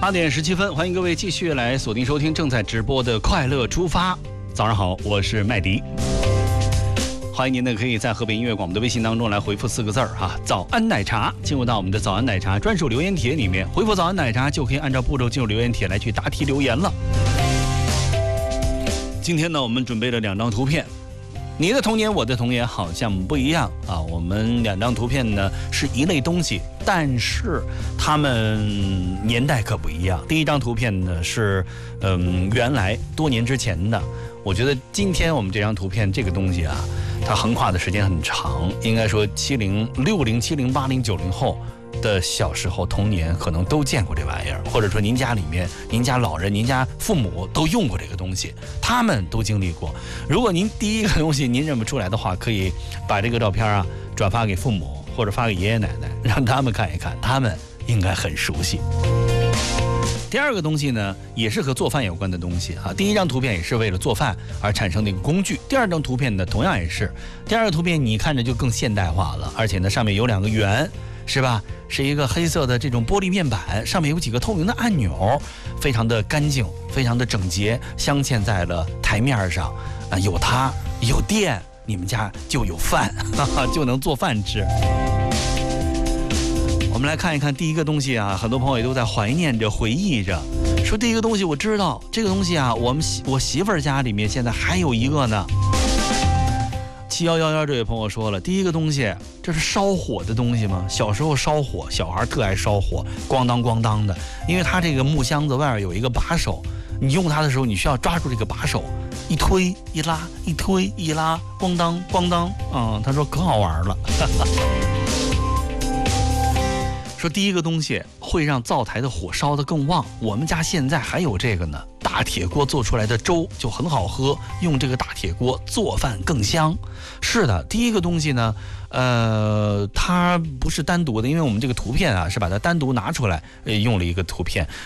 8点17分，欢迎各位继续来锁定收听正在直播的快乐出发。早上好，我是麦迪。欢迎您呢，可以在河北音乐广播的微信当中来回复4个字哈，早安奶茶，进入到我们的早安奶茶专属留言帖里面，回复早安奶茶就可以按照步骤进入留言帖来去答题留言了。今天呢，我们准备了2张图片，你的童年我的童年好像不一样啊。我们2张图片呢是一类东西，但是它们年代可不一样。第一张图片呢是原来多年之前的，我觉得今天我们这张图片这个东西啊，它横跨的时间很长，应该说70、60、70、80、90后的小时候童年可能都见过这玩意儿，或者说您家里面您家老人您家父母都用过这个东西，他们都经历过。如果您第一个东西您认不出来的话，可以把这个照片啊转发给父母或者发给爷爷奶奶，让他们看一看，他们应该很熟悉。第二个东西呢，也是和做饭有关的东西啊。第一张图片也是为了做饭而产生的一个工具，第二张图片呢，同样也是。第二个图片你看着就更现代化了，而且呢，上面有2个圆，是吧？是一个黑色的这种玻璃面板，上面有几个透明的按钮，非常的干净，非常的整洁，镶嵌在了台面上。有它有电，你们家就有饭，就能做饭吃。我们来看一看第一个东西啊，很多朋友也都在怀念着、回忆着，说第一个东西我知道，这个东西啊，我媳妇儿家里面现在还有一个呢。7111这位朋友说了，第一个东西，这是烧火的东西吗？小时候烧火，小孩特爱烧火，咣当咣当的，因为它这个木箱子外面有一个把手，你用它的时候，你需要抓住这个把手，一推一拉，一推一拉，咣当咣当，他说可好玩了。说第一个东西会让灶台的火烧得更旺，我们家现在还有这个呢。大铁锅做出来的粥就很好喝，用这个大铁锅做饭更香。是的，第一个东西呢，它不是单独的，因为我们这个图片啊是把它单独拿出来，用了一个图片。